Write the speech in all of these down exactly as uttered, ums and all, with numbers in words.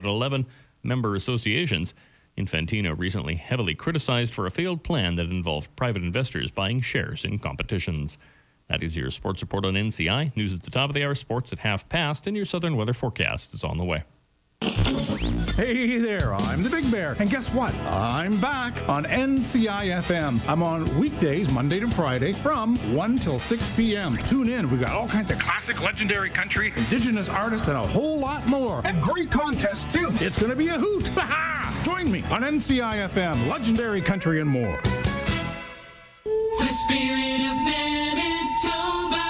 eleven member associations. Infantino recently heavily criticized for a failed plan that involved private investors buying shares in competitions. That is your sports report on N C I. News at the top of the hour, sports at half past, and your southern weather forecast is on the way. Hey there, I'm the Big Bear. And guess what? I'm back on N C I F M. I'm on weekdays, Monday to Friday, from one till six p.m. Tune in. We've got all kinds of classic, legendary country, indigenous artists, and a whole lot more. And great contests, too. It's going to be a hoot. Join me on N C I F M, legendary country and more. The spirit of Manitoba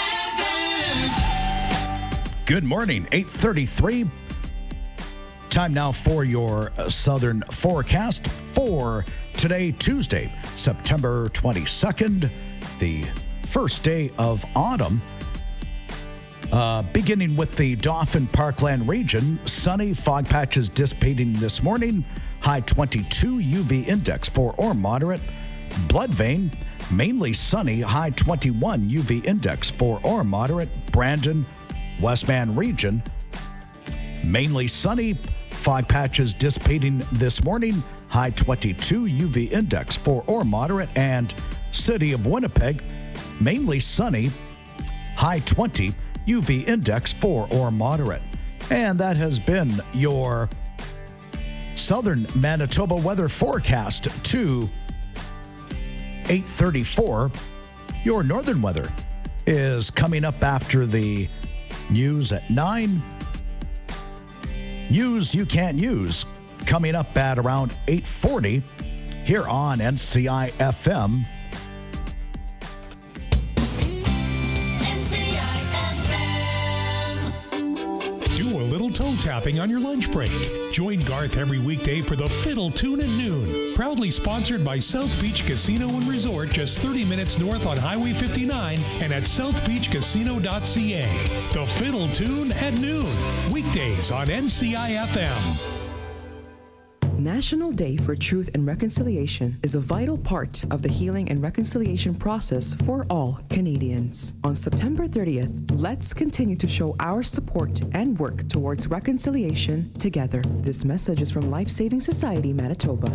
weather. Good morning, eight thirty-three. Time now for your southern forecast for today, Tuesday, September twenty-second, the first day of autumn. Uh, beginning with the Dauphin Parkland region, sunny, fog patches dissipating this morning, high twenty-two, U V index for or moderate. Bloodvein, mainly sunny, high twenty-one, U V index for or moderate. Brandon, Westman region, mainly sunny, fog patches dissipating this morning, high twenty-two, U V index for or moderate. And City of Winnipeg, mainly sunny, high twenty, U V index for or moderate. And that has been your southern Manitoba weather forecast to eight thirty-four. Your northern weather is coming up after the news at nine. News you can't use coming up at around eight forty here on N C I F M. Do a little toe tapping on your lunch break. Join Garth every weekday for the Fiddle Tune at noon. Proudly sponsored by South Beach Casino and Resort, just thirty minutes north on Highway fifty-nine and at south beach casino dot c a. The Fiddle Tune at noon. Weekdays on N C I F M. National Day for Truth and Reconciliation is a vital part of the healing and reconciliation process for all Canadians. On September thirtieth, let's continue to show our support and work towards reconciliation together. This message is from Life Saving Society, Manitoba.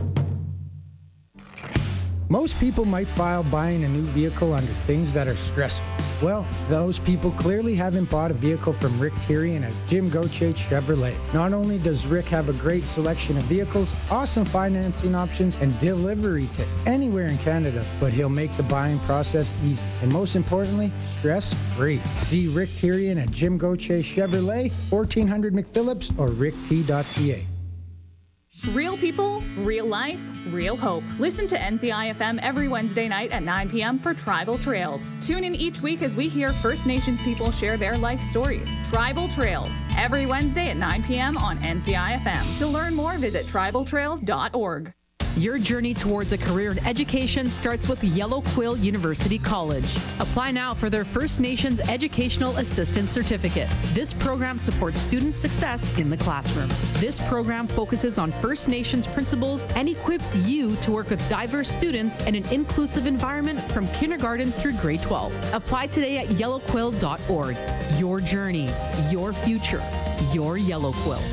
Most people might file buying a new vehicle under things that are stressful. Well, those people clearly haven't bought a vehicle from Rick Tyrion at Jim Gauthier Chevrolet. Not only does Rick have a great selection of vehicles, awesome financing options, and delivery to anywhere in Canada, but he'll make the buying process easy. And most importantly, stress-free. See Rick Tyrion at Jim Gauthier Chevrolet, fourteen hundred McPhillips, or rick t dot c a. Real people, real life, real hope. Listen to N C I F M every Wednesday night at nine p.m. for Tribal Trails. Tune in each week as we hear First Nations people share their life stories. Tribal Trails, every Wednesday at nine p.m. on N C I F M. To learn more, visit tribal trails dot org. Your journey towards a career in education starts with Yellow Quill University College. Apply now for their First Nations Educational Assistant Certificate. This program supports student success in the classroom. This program focuses on First Nations principles and equips you to work with diverse students in an inclusive environment from kindergarten through grade twelve. Apply today at yellow quill dot org. Your journey, your future, your Yellow Quill.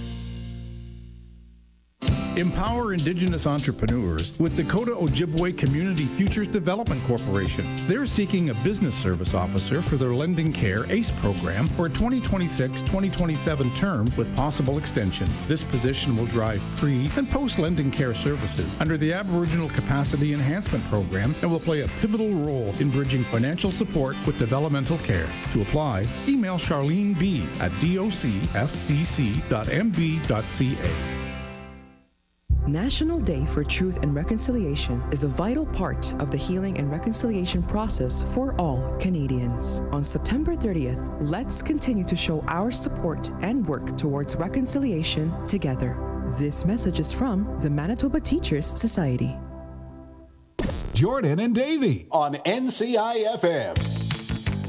Empower Indigenous entrepreneurs with Dakota Ojibwe Community Futures Development Corporation. They're seeking a business service officer for their Lending Care ACE program for a twenty twenty-six twenty twenty-seven term with possible extension. This position will drive pre- and post-lending care services under the Aboriginal Capacity Enhancement Program and will play a pivotal role in bridging financial support with developmental care. To apply, email Charlene B at doc f d c dot m b dot c a. National Day for Truth and Reconciliation is a vital part of the healing and reconciliation process for all Canadians. On September thirtieth, let's continue to show our support and work towards reconciliation together. This message is from the Manitoba Teachers Society. Jordan and Davey on N C I F M.